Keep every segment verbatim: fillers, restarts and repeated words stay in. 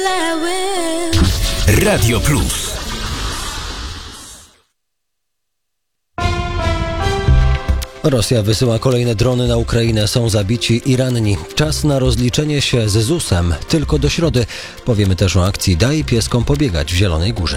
Radio Plus. Rosja wysyła kolejne drony na Ukrainę. Są zabici i ranni. Czas na rozliczenie się z zusem tylko do środy. Powiemy też o akcji Daj pieskom pobiegać w Zielonej Górze.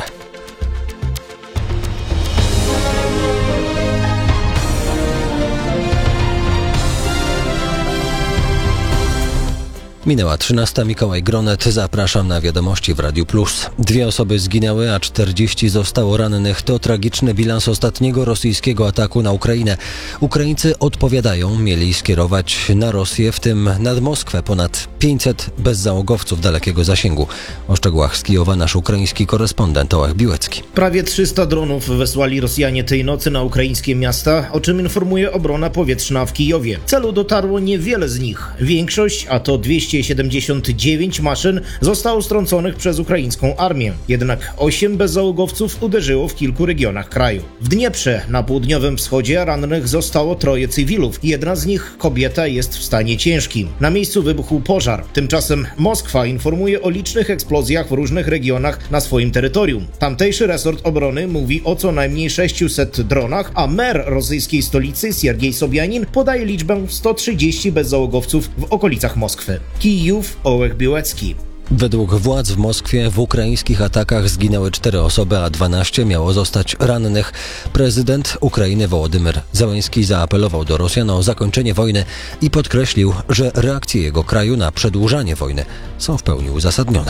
Minęła trzynasta. Mikołaj Gronet. Zapraszam na wiadomości w Radiu Plus. Dwie osoby zginęły, a czterdzieści zostało rannych. To tragiczny bilans ostatniego rosyjskiego ataku na Ukrainę. Ukraińcy odpowiadają, mieli skierować na Rosję, w tym nad Moskwę, ponad pięćset bezzałogowców dalekiego zasięgu. O szczegółach z Kijowa nasz ukraiński korespondent Ołech Biłecki. Prawie trzysta dronów wysłali Rosjanie tej nocy na ukraińskie miasta, o czym informuje obrona powietrzna w Kijowie. Celu dotarło niewiele z nich. Większość, a to dwieście siedemdziesiąt dziewięć maszyn, zostało strąconych przez ukraińską armię. Jednak osiem bezzałogowców uderzyło w kilku regionach kraju. W Dnieprze na południowym wschodzie rannych zostało troje cywilów. Jedna z nich, kobieta, jest w stanie ciężkim. Na miejscu wybuchł pożar. Tymczasem Moskwa informuje o licznych eksplozjach w różnych regionach na swoim terytorium. Tamtejszy resort obrony mówi o co najmniej sześciuset dronach, a mer rosyjskiej stolicy Siergiej Sobianin podaje liczbę sto trzydzieści bezzałogowców w okolicach Moskwy. Kijów, Ołech Biłecki. Według władz w Moskwie w ukraińskich atakach zginęły cztery osoby, a dwanaście miało zostać rannych. Prezydent Ukrainy Wołodymyr Zełenski zaapelował do Rosjan o zakończenie wojny i podkreślił, że reakcje jego kraju na przedłużanie wojny są w pełni uzasadnione.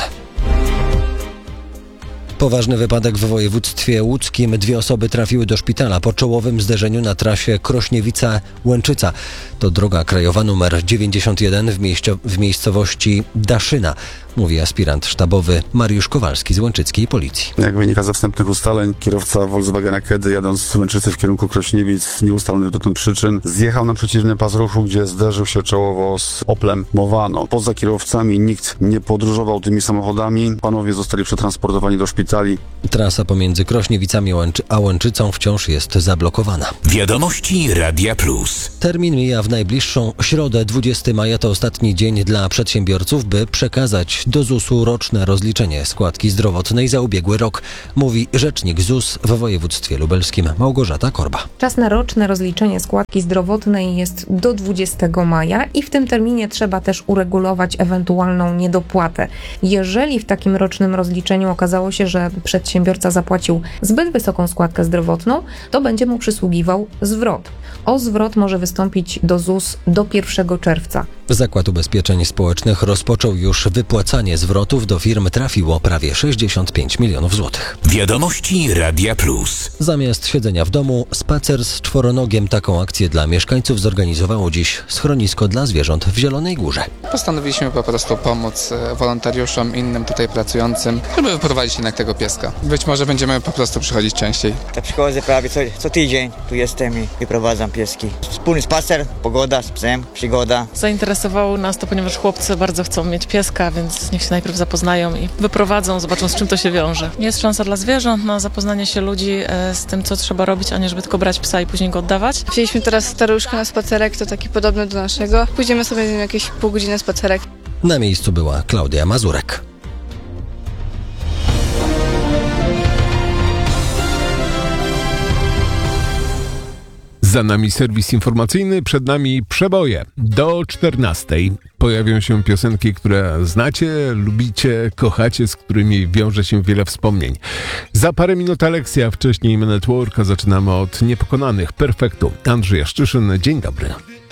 Poważny wypadek w województwie łódzkim. Dwie osoby trafiły do szpitala po czołowym zderzeniu na trasie Krośniewica-Łęczyca. To droga krajowa numer dziewięćdziesiąt jeden w, mieście, w miejscowości Daszyna, mówi aspirant sztabowy Mariusz Kowalski z łęczyckiej policji. Jak wynika ze wstępnych ustaleń, kierowca Volkswagena Kedy, jadąc z Łęczycy w kierunku Krośniewic, nieustalonych dotąd przyczyn, zjechał na przeciwny pas ruchu, gdzie zderzył się czołowo z Oplem Movano. Poza kierowcami nikt nie podróżował tymi samochodami. Panowie zostali przetransportowani do szpitali. Trasa pomiędzy Krośniewicami a Łęczycą wciąż jest zablokowana. Wiadomości Radia Plus. Termin mija w najbliższą środę. dwudziestego maja to ostatni dzień dla przedsiębiorców, by przekazać do zusu roczne rozliczenie składki zdrowotnej za ubiegły rok, mówi rzecznik Z U S w województwie lubelskim Małgorzata Korba. Czas na roczne rozliczenie składki zdrowotnej jest do dwudziestego maja i w tym terminie trzeba też uregulować ewentualną niedopłatę. Jeżeli w takim rocznym rozliczeniu okazało się, że przedsiębiorca zapłacił zbyt wysoką składkę zdrowotną, to będzie mu przysługiwał zwrot. O zwrot może wystąpić do Z U S do pierwszego czerwca. Zakład Ubezpieczeń Społecznych rozpoczął już wypłacanie zwrotów. Do firm trafiło prawie sześćdziesiąt pięć milionów złotych. Wiadomości Radia Plus. Zamiast siedzenia w domu, spacer z czworonogiem. Taką akcję dla mieszkańców zorganizowało dziś schronisko dla zwierząt w Zielonej Górze. Postanowiliśmy po prostu pomóc wolontariuszom, innym tutaj pracującym, żeby wyprowadzić jednak tego pieska. Być może będziemy po prostu przychodzić częściej. Ja przychodzę prawie co, co tydzień, tu jestem i wyprowadzam pieski. Wspólny spacer, pogoda z psem, przygoda. Zainteresowało nas to, ponieważ chłopcy bardzo chcą mieć pieska, więc niech się najpierw zapoznają i wyprowadzą, zobaczą, z czym to się wiąże. Jest szansa dla zwierząt na zapoznanie się ludzi z tym, co trzeba robić, a nie żeby tylko brać psa i później go oddawać. Wzięliśmy teraz staruszkę na spacerek, to taki podobny do naszego. Pójdziemy sobie z nim jakieś pół godziny spacerek. Na miejscu była Klaudia Mazurek. Za nami serwis informacyjny, przed nami przeboje. Do czternastej pojawią się piosenki, które znacie, lubicie, kochacie, z którymi wiąże się wiele wspomnień. Za parę minut Alexia, wcześniej Men at Work, a zaczynamy od Niepokonanych, Perfektu. Andrzej Jaszczyszyn, dzień dobry.